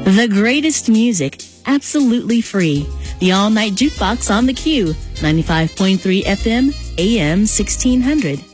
The greatest music, absolutely free. The all-night jukebox on the Q, 95.3 FM, AM 1600.